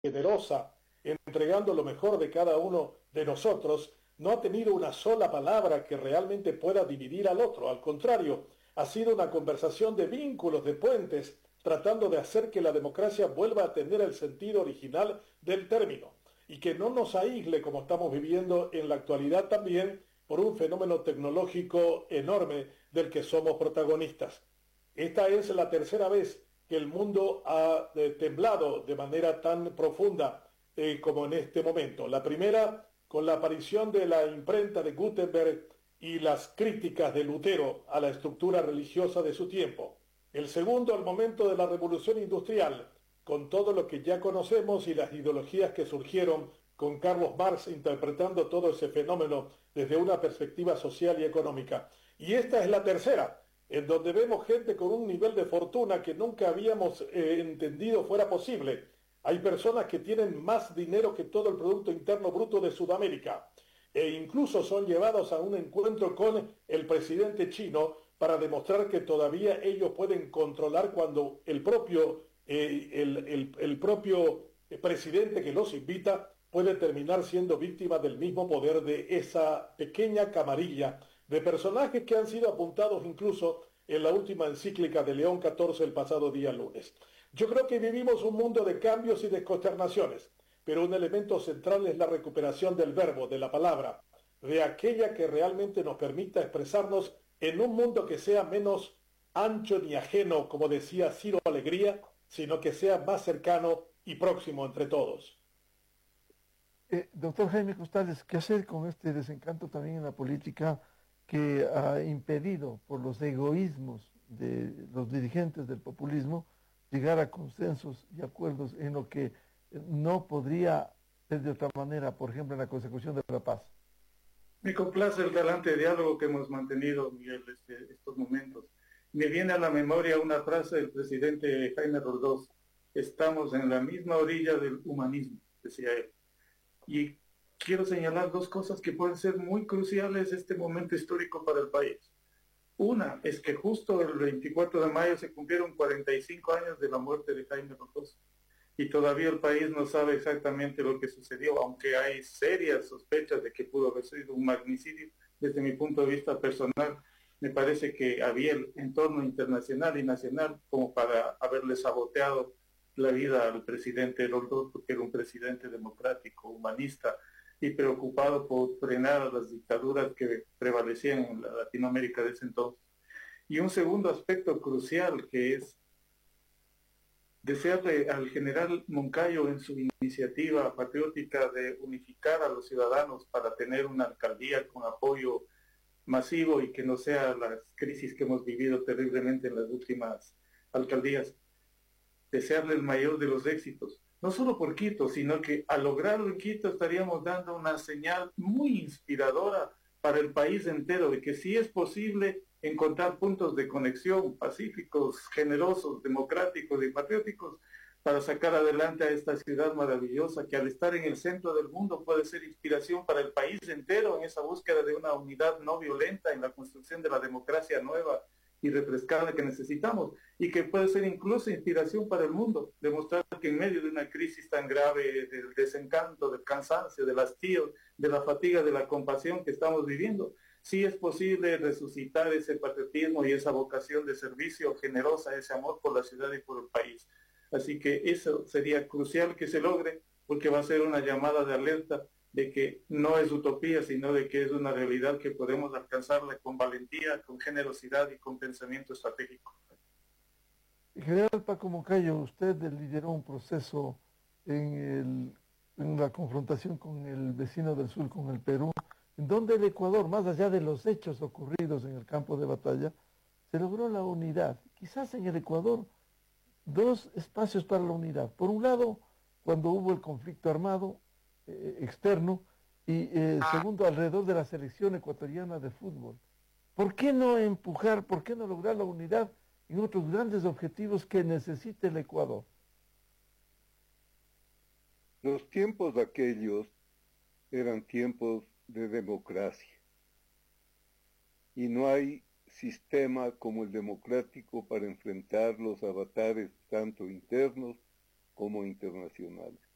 generosa, entregando lo mejor de cada uno de nosotros, no ha tenido una sola palabra que realmente pueda dividir al otro. Al contrario, ha sido una conversación de vínculos, de puentes, tratando de hacer que la democracia vuelva a tener el sentido original del término y que no nos aísle como estamos viviendo en la actualidad también por un fenómeno tecnológico enorme del que somos protagonistas. Esta es la tercera vez que el mundo ha temblado de manera tan profunda como en este momento. La primera con la aparición de la imprenta de Gutenberg y las críticas de Lutero a la estructura religiosa de su tiempo. El segundo al momento de la revolución industrial, con todo lo que ya conocemos y las ideologías que surgieron con Carlos Marx interpretando todo ese fenómeno desde una perspectiva social y económica. Y esta es la tercera, en donde vemos gente con un nivel de fortuna que nunca habíamos entendido fuera posible. Hay personas que tienen más dinero que todo el Producto Interno Bruto de Sudamérica e incluso son llevados a un encuentro con el presidente chino para demostrar que todavía ellos pueden controlar cuando el propio presidente que los invita puede terminar siendo víctima del mismo poder de esa pequeña camarilla de personajes que han sido apuntados incluso en la última encíclica de León XIV el pasado día lunes. Yo creo que vivimos un mundo de cambios y de consternaciones, pero un elemento central es la recuperación del verbo, de la palabra, de aquella que realmente nos permita expresarnos en un mundo que sea menos ancho ni ajeno, como decía Ciro Alegría, sino que sea más cercano y próximo entre todos. Doctor Jaime Costales, ¿qué hacer con este desencanto también en la política que ha impedido por los egoísmos de los dirigentes del populismo llegar a consensos y acuerdos en lo que no podría ser de otra manera, por ejemplo, en la consecución de la paz? Me complace el galante diálogo que hemos mantenido, Miguel, estos momentos. Me viene a la memoria una frase del presidente Jaime Roldós: estamos en la misma orilla del humanismo, decía él. Y quiero señalar dos cosas que pueden ser muy cruciales en este momento histórico para el país. Una es que justo el 24 de mayo se cumplieron 45 años de la muerte de Jaime Roldós y todavía el país no sabe exactamente lo que sucedió, aunque hay serias sospechas de que pudo haber sido un magnicidio. Desde mi punto de vista personal, me parece que había el entorno internacional y nacional como para haberle saboteado la vida al presidente Roldós, porque era un presidente democrático, humanista y preocupado por frenar a las dictaduras que prevalecían en la Latinoamérica de ese entonces. Y un segundo aspecto crucial, que es desearle al general Moncayo en su iniciativa patriótica de unificar a los ciudadanos para tener una alcaldía con apoyo masivo y que no sea las crisis que hemos vivido terriblemente en las últimas alcaldías, desearle el mayor de los éxitos, no solo por Quito, sino que al lograrlo en Quito estaríamos dando una señal muy inspiradora para el país entero de que sí es posible encontrar puntos de conexión pacíficos, generosos, democráticos y patrióticos para sacar adelante a esta ciudad maravillosa que al estar en el centro del mundo puede ser inspiración para el país entero en esa búsqueda de una unidad no violenta, en la construcción de la democracia nueva y refrescada que necesitamos, y que puede ser incluso inspiración para el mundo, demostrar que en medio de una crisis tan grave del desencanto, del cansancio, del hastío, de la fatiga, de la compasión que estamos viviendo, sí es posible resucitar ese patriotismo y esa vocación de servicio generosa, ese amor por la ciudad y por el país. Así que eso sería crucial que se logre, porque va a ser una llamada de alerta de que no es utopía, sino de que es una realidad que podemos alcanzarla con valentía, con generosidad y con pensamiento estratégico. General Paco Moncayo, usted lideró un proceso en la confrontación con el vecino del sur, con el Perú, en donde el Ecuador, más allá de los hechos ocurridos en el campo de batalla, se logró la unidad. Quizás en el Ecuador, dos espacios para la unidad. Por un lado, cuando hubo el conflicto armado externo, y segundo, alrededor de la selección ecuatoriana de fútbol. ¿Por qué no empujar, por qué no lograr la unidad en otros grandes objetivos que necesita el Ecuador? Los tiempos aquellos eran tiempos de democracia y no hay sistema como el democrático para enfrentar los avatares tanto internos como internacionales.